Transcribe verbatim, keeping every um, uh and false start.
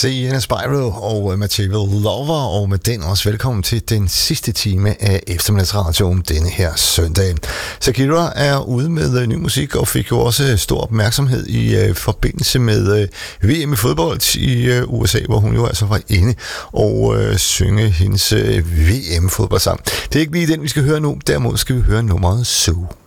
Sienna Spyro og Material Lover, og med den også velkommen til den sidste time af eftermiddagsradioen denne her søndag. Shakira er ude med ny musik og fik jo også stor opmærksomhed i uh, forbindelse med uh, V M i fodbold i uh, U S A, hvor hun jo altså var inde og uh, synge hendes uh, V M-fodboldsang. Det er ikke lige den, vi skal høre nu, derimod skal vi høre nummeret Sue.